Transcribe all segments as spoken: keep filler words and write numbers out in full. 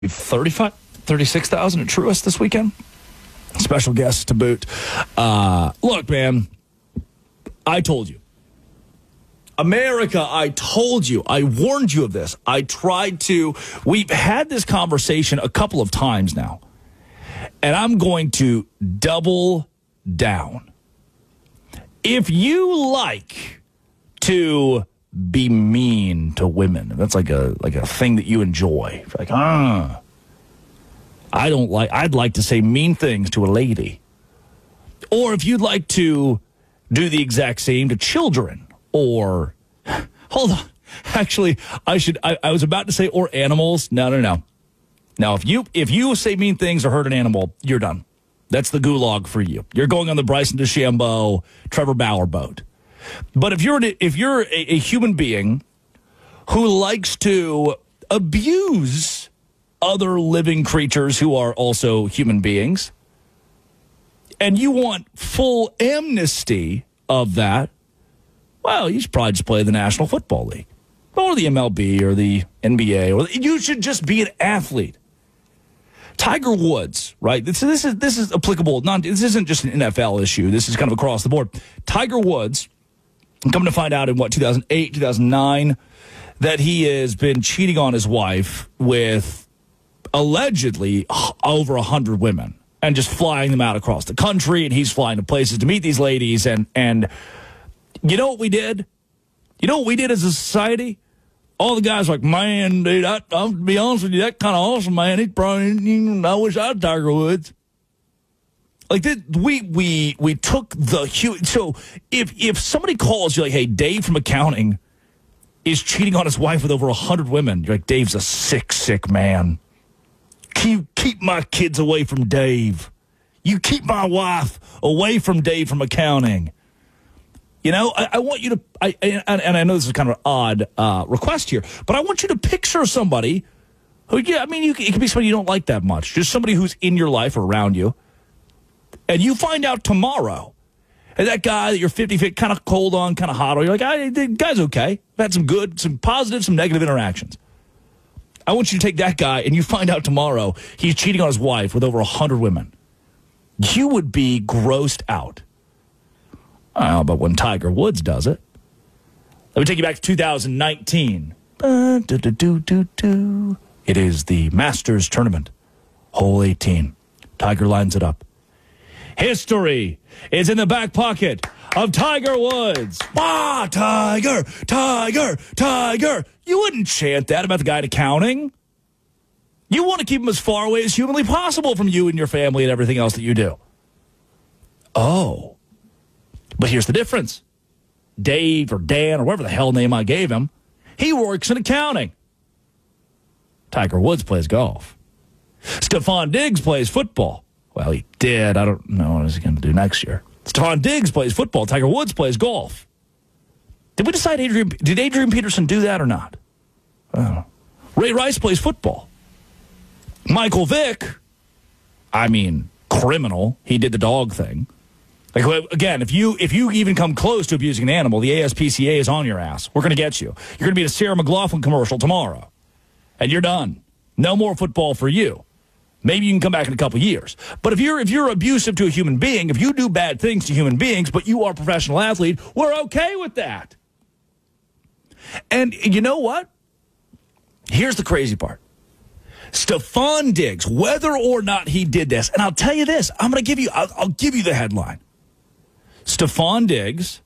thirty-five, thirty-six thousand at Truist this weekend. Special guests to boot. Uh, look, man, I told you. America, I told you. I warned you of this. I tried to. We've had this conversation a couple of times now, and I'm going to double down. If you like to be mean to women, that's like a like a thing that you enjoy. Like, ah, I don't like. I'd like to say mean things to a lady. Or if you'd like to do the exact same to children, or hold on, actually, I should. I, I was about to say or animals. No, no, no. Now, if you if you say mean things or hurt an animal, you're done. That's the gulag for you. You're going on the Bryson DeChambeau, Trevor Bauer boat. But if you're an, if you're a, a human being who likes to abuse other living creatures who are also human beings, and you want full amnesty of that, well, you should probably just play the National Football League or the M L B or the N B A, or you should just be an athlete. Tiger Woods, right? This, this is this is applicable. Not this isn't just an N F L issue. This is kind of across the board. Tiger Woods, I'm coming to find out in what two thousand eight, two thousand nine, that he has been cheating on his wife with allegedly over a hundred women and just flying them out across the country. And he's flying to places to meet these ladies. And and you know what we did? You know what we did as a society? All the guys are like, man, dude, I, I'll be honest with you, that kind of awesome, man. He's probably, I wish I had Tiger Woods. Like, that, we we we took the huge. So if if somebody calls you like, hey, Dave from accounting is cheating on his wife with over a hundred women, you're like, Dave's a sick, sick man. Keep keep my kids away from Dave. You keep my wife away from Dave from accounting. You know, I, I want you to, I, and, and I know this is kind of an odd uh, request here, but I want you to picture somebody who, yeah, I mean, you, it can be somebody you don't like that much, just somebody who's in your life or around you, and you find out tomorrow, and that guy that you're fifty-fifty, kind of cold on, kind of hot on, you're like, I, the guy's okay. I've had some good, some positive, some negative interactions. I want you to take that guy, and you find out tomorrow he's cheating on his wife with over a hundred women. You would be grossed out. Oh, but when Tiger Woods does it. Let me take you back to two thousand nineteen. It is the Masters tournament. Hole eighteen. Tiger lines it up. History is in the back pocket of Tiger Woods. Ah, Tiger, Tiger, Tiger. You wouldn't chant that about the guy at accounting. You want to keep him as far away as humanly possible from you and your family and everything else that you do. Oh. But here's the difference. Dave or Dan or whatever the hell name I gave him, he works in accounting. Tiger Woods plays golf. Stephon Diggs plays football. Well, he did. I don't know what he's going to do next year. Stephon Diggs plays football. Tiger Woods plays golf. Did we decide Adrian, did Adrian Peterson do that or not? I don't know. Ray Rice plays football. Michael Vick, I mean, criminal. He did the dog thing. Like, again, if you if you even come close to abusing an animal, the A S P C A is on your ass. We're going to get you. You're going to be in a Sarah McLachlan commercial tomorrow. And you're done. No more football for you. Maybe you can come back in a couple years. But if you're if you're abusive to a human being, if you do bad things to human beings, but you are a professional athlete, we're okay with that. And you know what? Here's the crazy part. Stephon Diggs, whether or not he did this, and I'll tell you this, I'm going to give you, I'll, I'll give you the headline. Stephon Diggs,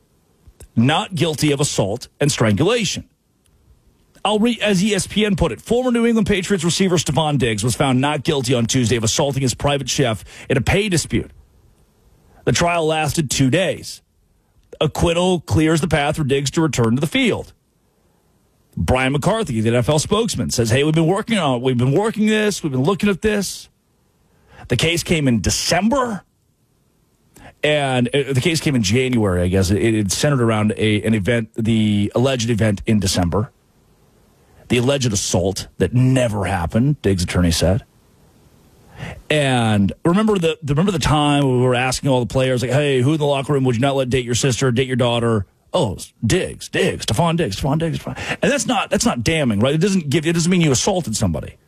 not guilty of assault and strangulation. I'll read, as E S P N put it, former New England Patriots receiver Stephon Diggs was found not guilty on Tuesday of assaulting his private chef in a pay dispute. The trial lasted two days. Acquittal clears the path for Diggs to return to the field. Brian McCarthy, the N F L spokesman, says, hey, we've been working on it. We've been working this. We've been looking at this. The case came in December. And the case came in January, I guess. It, it centered around a, an event, the alleged event in December. The alleged assault that never happened, Diggs' attorney said. And remember the remember the time we were asking all the players, like, hey, who in the locker room would you not let date your sister, date your daughter? Oh, Diggs, Diggs, Stephon Diggs, Stephon Diggs, Stephon. And that's not that's not damning, right? It doesn't give it doesn't mean you assaulted somebody.